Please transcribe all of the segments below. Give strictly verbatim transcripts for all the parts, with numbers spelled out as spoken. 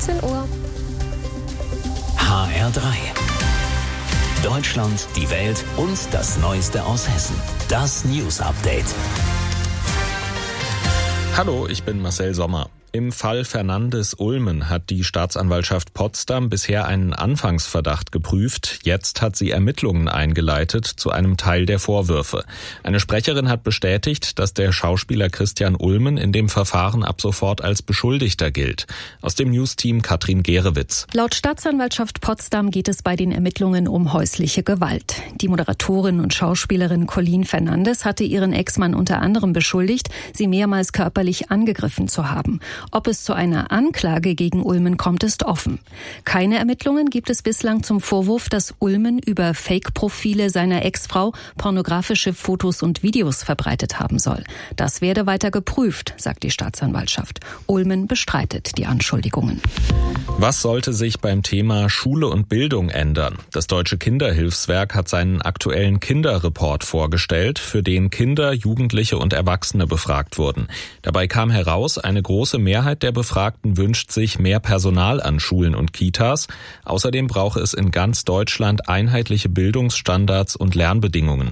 neunzehn Uhr. H R drei. Deutschland, die Welt und das Neueste aus Hessen. Das News Update. Hallo, ich bin Marcel Sommer. Im Fall Fernandes Ulmen hat die Staatsanwaltschaft Potsdam bisher einen Anfangsverdacht geprüft. Jetzt hat sie Ermittlungen eingeleitet zu einem Teil der Vorwürfe. Eine Sprecherin hat bestätigt, dass der Schauspieler Christian Ulmen in dem Verfahren ab sofort als Beschuldigter gilt. Aus dem Newsteam Katrin Gerewitz. Laut Staatsanwaltschaft Potsdam geht es bei den Ermittlungen um häusliche Gewalt. Die Moderatorin und Schauspielerin Colleen Fernandes hatte ihren Ex-Mann unter anderem beschuldigt, sie mehrmals körperlich angegriffen zu haben. Ob es zu einer Anklage gegen Ulmen kommt, ist offen. Keine Ermittlungen gibt es bislang zum Vorwurf, dass Ulmen über Fake-Profile seiner Ex-Frau pornografische Fotos und Videos verbreitet haben soll. Das werde weiter geprüft, sagt die Staatsanwaltschaft. Ulmen bestreitet die Anschuldigungen. Was sollte sich beim Thema Schule und Bildung ändern? Das Deutsche Kinderhilfswerk hat seinen aktuellen Kinderreport vorgestellt, für den Kinder, Jugendliche und Erwachsene befragt wurden. Dabei kam heraus, eine große Mehrheit der Befragten wünscht sich mehr Personal an Schulen und Kitas. Außerdem brauche es in ganz Deutschland einheitliche Bildungsstandards und Lernbedingungen.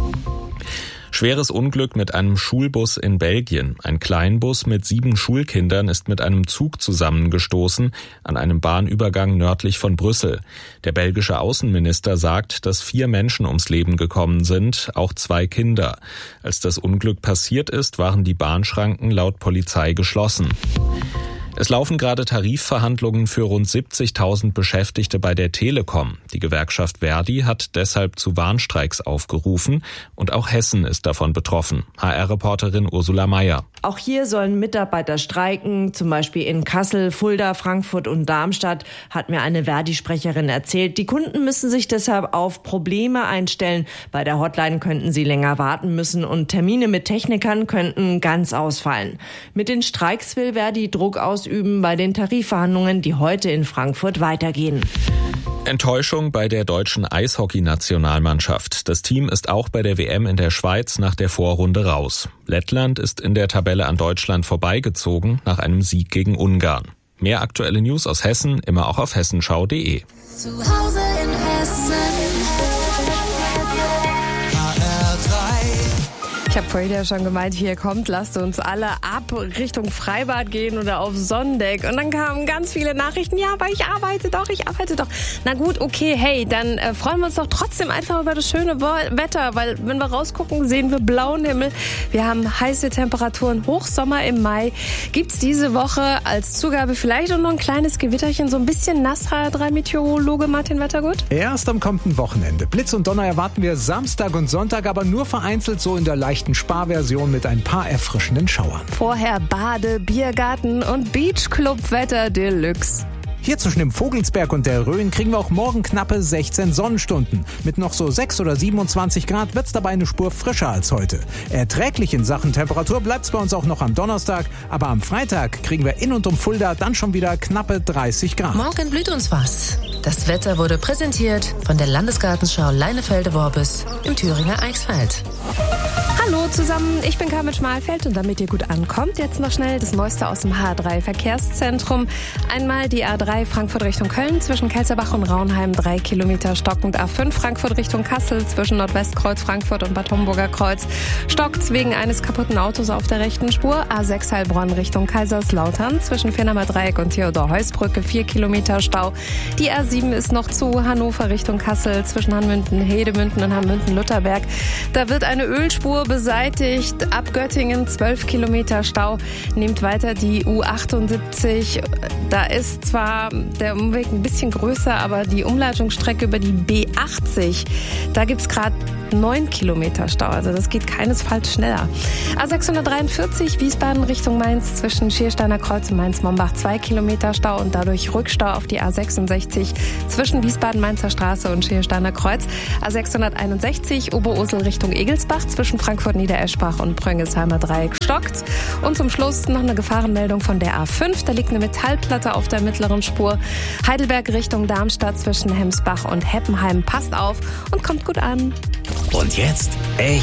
Schweres Unglück mit einem Schulbus in Belgien. Ein Kleinbus mit sieben Schulkindern ist mit einem Zug zusammengestoßen an einem Bahnübergang nördlich von Brüssel. Der belgische Außenminister sagt, dass vier Menschen ums Leben gekommen sind, auch zwei Kinder. Als das Unglück passiert ist, waren die Bahnschranken laut Polizei geschlossen. Es laufen gerade Tarifverhandlungen für rund siebzigtausend Beschäftigte bei der Telekom. Die Gewerkschaft Verdi hat deshalb zu Warnstreiks aufgerufen und auch Hessen ist davon betroffen. H R-Reporterin Ursula Mayer. Auch hier sollen Mitarbeiter streiken, zum Beispiel in Kassel, Fulda, Frankfurt und Darmstadt, hat mir eine Verdi-Sprecherin erzählt. Die Kunden müssen sich deshalb auf Probleme einstellen. Bei der Hotline könnten sie länger warten müssen und Termine mit Technikern könnten ganz ausfallen. Mit den Streiks will Verdi Druck ausüben bei den Tarifverhandlungen, die heute in Frankfurt weitergehen. Enttäuschung bei der deutschen Eishockey-Nationalmannschaft. Das Team ist auch bei der W M in der Schweiz nach der Vorrunde raus. Lettland ist in der Tabelle an Deutschland vorbeigezogen nach einem Sieg gegen Ungarn. Mehr aktuelle News aus Hessen, immer auch auf hessenschau punkt de. Zu Hause in Hessen. Ich habe vorhin ja schon gemeint, hier kommt, lasst uns alle ab Richtung Freibad gehen oder auf Sonnendeck. Und dann kamen ganz viele Nachrichten, ja, aber ich arbeite doch, ich arbeite doch. Na gut, okay, hey, dann äh, freuen wir uns doch trotzdem einfach über das schöne Wetter, weil wenn wir rausgucken, sehen wir blauen Himmel. Wir haben heiße Temperaturen, Hochsommer im Mai. Gibt's diese Woche als Zugabe vielleicht auch noch ein kleines Gewitterchen, so ein bisschen nass, H R drei Meteorologe Martin Wettergut? Erst am kommenden Wochenende. Blitz und Donner erwarten wir Samstag und Sonntag, aber nur vereinzelt so in der leichten Sparversion mit ein paar erfrischenden Schauern. Vorher Bade, Biergarten und Beachclub-Wetter Deluxe. Hier zwischen dem Vogelsberg und der Rhön kriegen wir auch morgen knappe sechzehn Sonnenstunden. Mit noch so sechs oder siebenundzwanzig Grad wird's dabei eine Spur frischer als heute. Erträglich in Sachen Temperatur bleibt's bei uns auch noch am Donnerstag, aber am Freitag kriegen wir in und um Fulda dann schon wieder knappe dreißig Grad. Morgen blüht uns was. Das Wetter wurde präsentiert von der Landesgartenschau Leinefelde-Worbis im Thüringer Eichsfeld. Hallo zusammen, ich bin Carmen Schmalfeld und damit ihr gut ankommt, jetzt noch schnell das Neueste aus dem H R drei Verkehrszentrum. Einmal die A drei Frankfurt Richtung Köln zwischen Kelzerbach und Raunheim, drei Kilometer stockend. A fünf Frankfurt Richtung Kassel zwischen Nordwestkreuz Frankfurt und Bad Homburger Kreuz stockt wegen eines kaputten Autos auf der rechten Spur. A sechs Heilbronn Richtung Kaiserslautern zwischen Fehmarner Dreieck und Theodor-Heuss-Brücke, vier Kilometer Stau. Die A sieben ist noch zu Hannover Richtung Kassel zwischen Hanmünden, Hedemünden und Hanmünden-Lutherberg. Da wird eine Ölspur beseitigt. Ab Göttingen zwölf Kilometer Stau. Nehmt weiter die U achtundsiebzig. Da ist zwar der Umweg ein bisschen größer, aber die Umleitungsstrecke über die B achtzig, da gibt es gerade neun Kilometer Stau. Also das geht keinesfalls schneller. A sechshundertdreiundvierzig Wiesbaden Richtung Mainz zwischen Schiersteiner Kreuz und Mainz-Mombach zwei Kilometer Stau und dadurch Rückstau auf die A sechsundsechzig zwischen Wiesbaden-Mainzer Straße und Schiersteiner Kreuz. A sechshunderteinundsechzig Oberursel Richtung Egelsbach zwischen Frankfurt-Niedereschbach und Pröngelsheimer Dreieck stockt. Und zum Schluss noch eine Gefahrenmeldung von der A fünf. Da liegt eine Metallplatte auf der mittleren Spur. Heidelberg Richtung Darmstadt zwischen Hemsbach und Heppenheim. Passt auf und kommt gut an. Und jetzt echt